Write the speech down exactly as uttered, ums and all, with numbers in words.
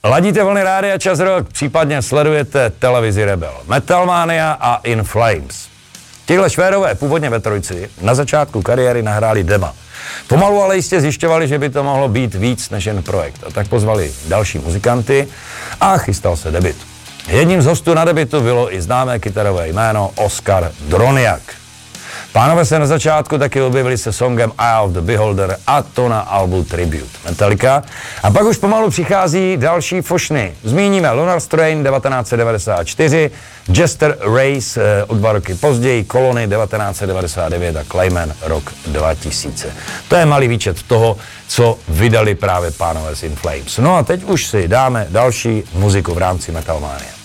Ladíte vlny Rádia Čas Rock, případně sledujete televizi Rebel, Metalmania a In Flames. Tihle Švédové, původně ve Trojci, na začátku kariéry nahráli dema. Pomalu ale jistě zjišťovali, že by to mohlo být víc než jen projekt. A tak pozvali další muzikanty a chystal se debut. Jedním z hostů na debutu bylo i známé kytarové jméno Oskar Droniak. Pánové se na začátku taky objevili se songem Eye of the Beholder a to na albu Tribute Metallica. A pak už pomalu přichází další fošny. Zmíníme Lunar Strain devatenáct set devadesát čtyři, Jester Race o dva roky později, Colony devatenáct set devadesát devět a Clayman rok dva tisíce. To je malý výčet toho, co vydali právě pánové z In Flames. No a teď už si dáme další muziku v rámci Metalmania.